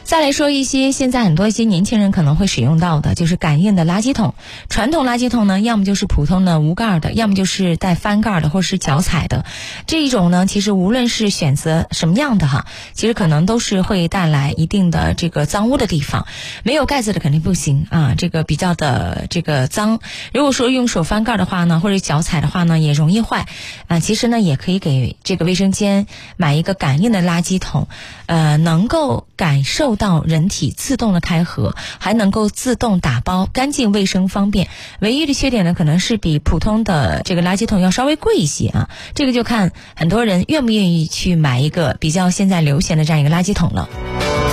再来说一些现在很多一些年轻人可能会使用到的，就是感应的垃圾桶。传统垃圾桶呢，要么就是普通的无盖的，要么就是带翻盖的或是脚踩的。这一种呢，其实无论是选择什么样的哈，其实可能都是会带来一定的这个脏污的地方。没有盖子的肯定不行啊，这个比较的这个脏。如果说用手翻盖的话呢，或者脚踩的话呢，也容易坏啊。其实呢，也可以给这个卫生间买一个感应的垃圾桶，能够感受到人体自动的开合，还能够自动打包，干净卫生方便。唯一的缺点呢，可能是比普通的这个垃圾桶要稍微贵一些啊。这个就看很多人愿不愿意去买一个比较现在流行的这样一个垃圾桶了。